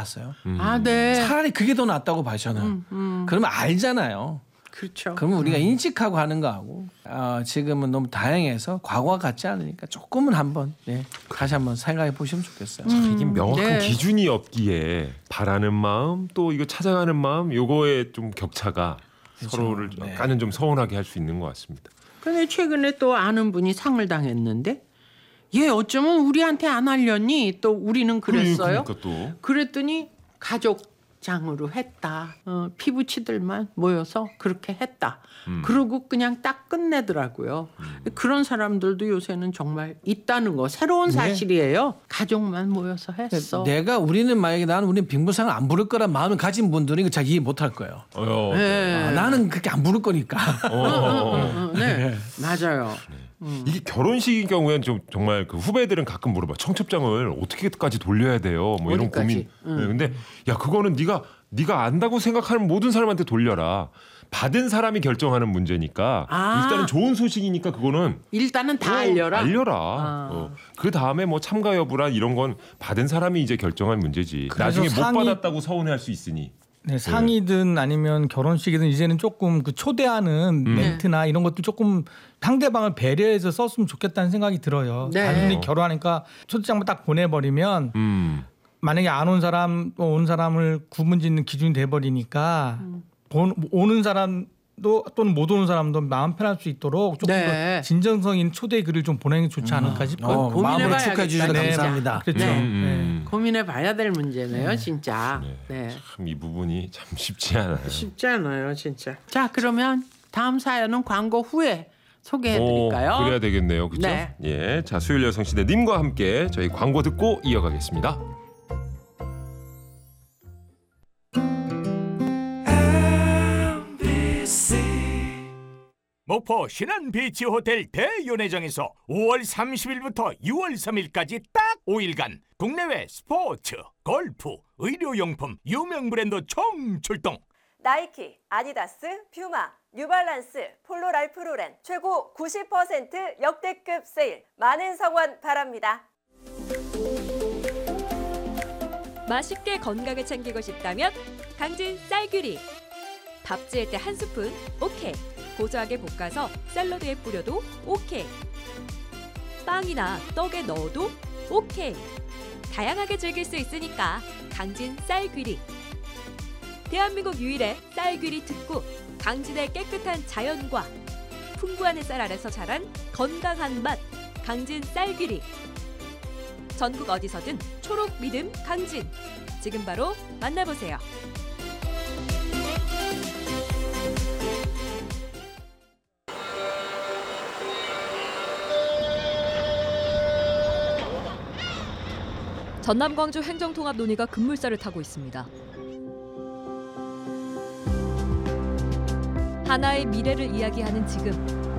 봤어요. 아, 네. 차라리 그게 더 낫다고 봐 저는. 그러면 알잖아요. 그렇죠. 그러면 우리가 인식하고 하는 거하고 지금은 너무 다양해서 과거와 같지 않으니까 조금은 한번 다시 한번 생각해 보시면 좋겠어요. 이게 명확한 네. 기준이 없기에 바라는 마음 또 이거 찾아가는 마음 요거에 좀 격차가 그렇죠. 서로를 네. 약간은 좀 서운하게 할 수 있는 것 같습니다. 근데 최근에 또 아는 분이 상을 당했는데 얘 어쩌면 우리한테 안 알렸니? 또 우리는 그랬어요. 그러니까 또 그랬더니 가족장으로 했다. 피부치들만 모여서 그렇게 했다. 그러고 그냥 딱 끝내더라고요. 그런 사람들도 요새는 정말 있다는 거. 새로운 사실이에요. 가족만 모여서 했어. 우리는 만약에 우리는 빙부상을 안 부를 거란 마음을 가진 분들은 이거 잘 이해 못할 거예요. 네. 나는 그렇게 안 부를 거니까. 네, 맞아요. 이게 결혼식인 경우에는 좀 정말 그 후배들은 가끔 물어봐. 청첩장을 어떻게까지 돌려야 돼요? 뭐 이런 어디까지? 고민. 네, 근데 야 그거는 네가 안다고 생각하는 모든 사람한테 돌려라. 받은 사람이 결정하는 문제니까 일단은 좋은 소식이니까 그거는 일단은 다 알려라. 그 다음에 뭐 참가 여부라 이런 건 받은 사람이 이제 결정할 문제지. 나중에 못 받았다고 서운해할 수 있으니. 네, 상이든 아니면 결혼식이든 이제는 조금 그 초대하는 멘트나 이런 것도 조금 상대방을 배려해서 썼으면 좋겠다는 생각이 들어요. 네. 단순히 결혼하니까 초대장만 딱 보내버리면 만약에 안 온 사람 또 온 사람을 구분짓는 기준이 돼버리니까 오는 사람도 또는 못 오는 사람도 마음 편할 수 있도록 조금 더 진정성 있는 초대 글을 좀 보내는 게 좋지 않을까 싶어요. 마음으로 축하해 주셔서 네, 감사합니다. 그렇죠. 고민해 봐야 될 문제네요, 진짜. 네. 참 이 부분이 참 쉽지 않아요. 쉽지 않아요, 진짜. 자, 그러면 다음 사연은 광고 후에 소개해 드릴까요? 그래야 되겠네요. 그렇죠? 네. 예. 자, 수요일 여성시대 님과 함께 저희 광고 듣고 이어가겠습니다. 목포 신안비치호텔 대연회장에서 5월 30일부터 6월 3일까지 딱 5일간 국내외 스포츠, 골프, 의료용품, 유명 브랜드 총출동. 나이키, 아디다스, 퓨마, 뉴발란스, 폴로랄프로렌 최고 90% 역대급 세일. 많은 성원 바랍니다. 맛있게 건강을 챙기고 싶다면 강진 쌀귀리. 밥 지을 때 한 스푼 오케이. 고소하게 볶아서 샐러드에 뿌려도 오케이. 빵이나 떡에 넣어도 오케이. 다양하게 즐길 수 있으니까 강진 쌀귀리. 대한민국 유일의 쌀귀리 특구 강진의 깨끗한 자연과 풍부한 햇살 아래서 자란 건강한 맛 강진 쌀귀리. 전국 어디서든 초록 믿음 강진. 지금 바로 만나보세요. 전남광주 행정통합 논의가 급물살을 타고 있습니다. 하나의 미래를 이야기하는 지금.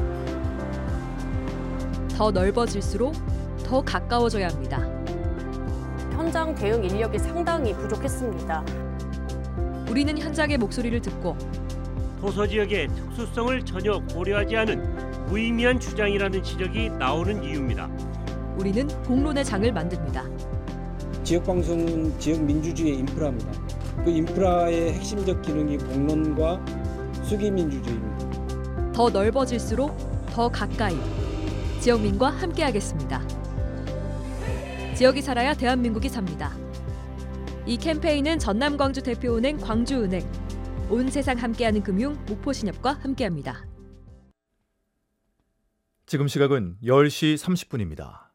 더 넓어질수록 더 가까워져야 합니다. 현장 대응 인력이 상당히 부족했습니다. 우리는 현장의 목소리를 듣고 도서지역의 특수성을 전혀 고려하지 않은 무의미한 주장이라는 지적이 나오는 이유입니다. 우리는 공론의 장을 만듭니다. 지역방송은 지역 민주주의의 인프라입니다. 그 인프라의 핵심적 기능이 공론과 수기민주주의입니다. 더 넓어질수록 더 가까이 지역민과 함께하겠습니다. 지역이 살아야 대한민국이 삽니다. 이 캠페인은 전남광주 대표은행 광주은행, 온 세상 함께하는 금융 목포신협과 함께합니다. 지금 시각은 10시 30분입니다.